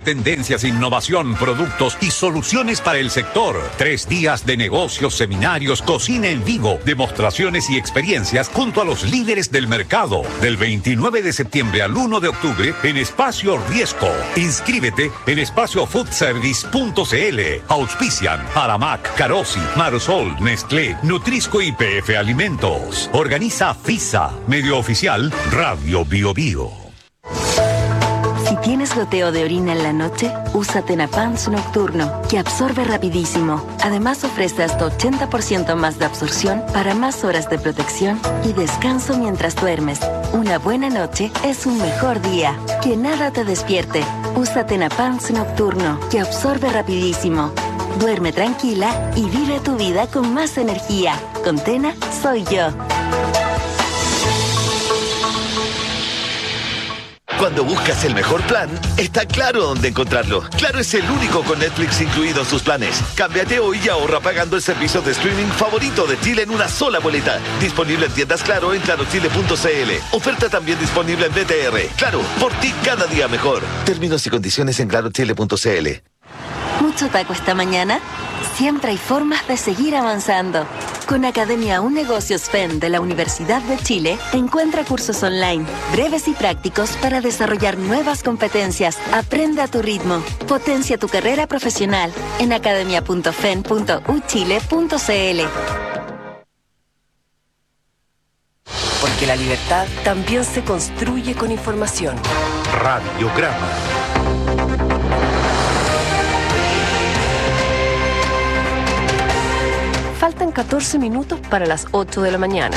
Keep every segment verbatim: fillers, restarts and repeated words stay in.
tendencias, innovación, productos y soluciones para el sector. Tres días de negocios, seminarios, cocina en vivo, demostraciones y experiencias junto a los líderes del mercado. Del veintinueve de septiembre al uno de octubre en Espacio Riesco. Inscríbete en espacio food service punto c l. Auspician Aramac, Carosi, Marsol, Nestlé, Nutrisco y P F Alimentos. Organiza FISA, medio oficial Radio Bio Bio. Si tienes goteo de orina en la noche, usa Tenapans Nocturno, que absorbe rapidísimo. Además ofrece hasta ochenta por ciento más de absorción para más horas de protección y descanso mientras duermes. Una buena noche es un mejor día. Que nada te despierte. Usa Tenapans Nocturno, que absorbe rapidísimo. Duerme tranquila y vive tu vida con más energía. Con Tena, soy yo. Cuando buscas el mejor plan, está claro dónde encontrarlo. Claro es el único con Netflix incluido en sus planes. Cámbiate hoy y ahorra pagando el servicio de streaming favorito de Chile en una sola boleta. Disponible en tiendas Claro en claro chile punto c l. Oferta también disponible en B T R. Claro, por ti cada día mejor. Términos y condiciones en claro chile punto c l. ¿Mucho taco esta mañana? Siempre hay formas de seguir avanzando. Con Academia Un Negocios F E N de la Universidad de Chile, encuentra cursos online, breves y prácticos para desarrollar nuevas competencias. Aprende a tu ritmo. Potencia tu carrera profesional en academia punto f e n punto u chile punto c l. Porque la libertad también se construye con información. Radiograma. Faltan catorce minutos para las ocho de la mañana.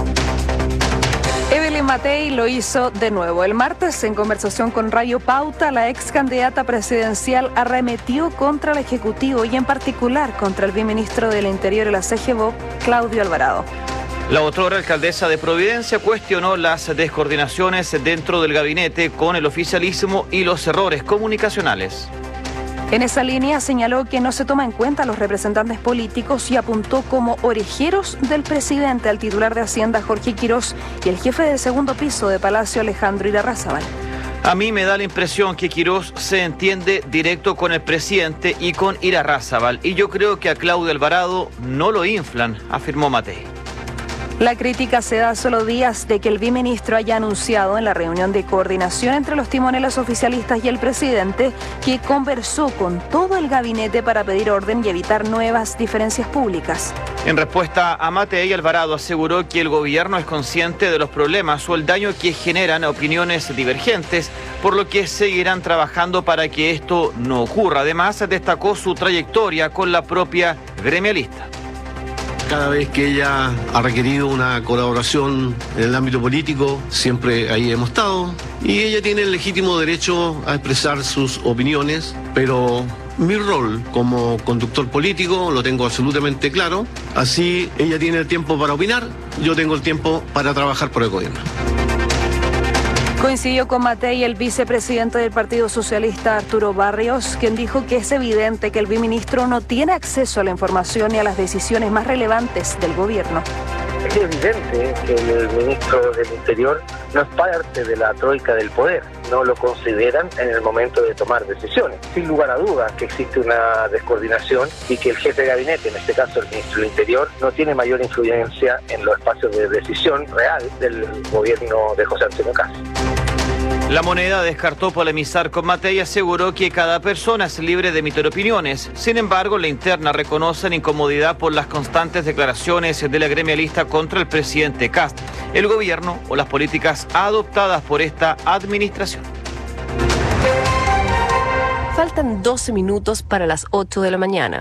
Evelyn Matei lo hizo de nuevo. El martes, en conversación con Radio Pauta, la ex candidata presidencial arremetió contra el Ejecutivo y en particular contra el viceministro del Interior y la C G B O, Claudio Alvarado. La otrora alcaldesa de Providencia cuestionó las descoordinaciones dentro del gabinete con el oficialismo y los errores comunicacionales. En esa línea señaló que no se toma en cuenta a los representantes políticos y apuntó como orejeros del presidente al titular de Hacienda Jorge Quirós y el jefe del segundo piso de Palacio Alejandro Irarrázaval. A mí me da la impresión que Quirós se entiende directo con el presidente y con Irarrázaval y yo creo que a Claudio Alvarado no lo inflan, afirmó Matei. La crítica se da a solo días de que el viceministro haya anunciado en la reunión de coordinación entre los timoneles oficialistas y el presidente que conversó con todo el gabinete para pedir orden y evitar nuevas diferencias públicas. En respuesta a Matei, Alvarado aseguró que el gobierno es consciente de los problemas o el daño que generan opiniones divergentes, por lo que seguirán trabajando para que esto no ocurra. Además, destacó su trayectoria con la propia gremialista. Cada vez que ella ha requerido una colaboración en el ámbito político, siempre ahí hemos estado. Y ella tiene el legítimo derecho a expresar sus opiniones, pero mi rol como conductor político lo tengo absolutamente claro. Así ella tiene el tiempo para opinar, yo tengo el tiempo para trabajar por el gobierno. Coincidió con Matei el vicepresidente del Partido Socialista, Arturo Barrios, quien dijo que es evidente que el viceministro no tiene acceso a la información y a las decisiones más relevantes del gobierno. Es evidente que el ministro del Interior no es parte de la troika del poder, no lo consideran en el momento de tomar decisiones. Sin lugar a dudas que existe una descoordinación y que el jefe de gabinete, en este caso el ministro del Interior, no tiene mayor influencia en los espacios de decisión real del gobierno de José Antonio Kast. La Moneda descartó polemizar con Matei y aseguró que cada persona es libre de emitir opiniones. Sin embargo, la interna reconoce incomodidad por las constantes declaraciones de la gremialista contra el presidente Kast, el gobierno o las políticas adoptadas por esta administración. Faltan doce minutos para las ocho de la mañana.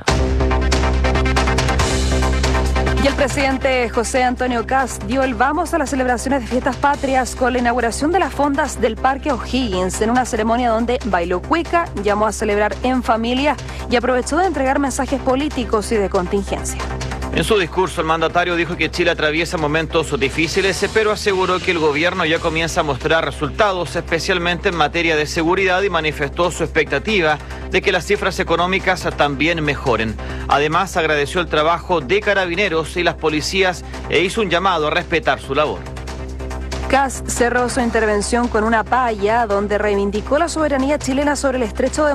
Y el presidente José Antonio Kast dio el vamos a las celebraciones de fiestas patrias con la inauguración de las fondas del Parque O'Higgins en una ceremonia donde bailó cueca, llamó a celebrar en familia y aprovechó de entregar mensajes políticos y de contingencia. En su discurso, el mandatario dijo que Chile atraviesa momentos difíciles, pero aseguró que el gobierno ya comienza a mostrar resultados, especialmente en materia de seguridad, y manifestó su expectativa de que las cifras económicas también mejoren. Además, agradeció el trabajo de carabineros y las policías e hizo un llamado a respetar su labor. Kast cerró su intervención con una palla donde reivindicó la soberanía chilena sobre el estrecho de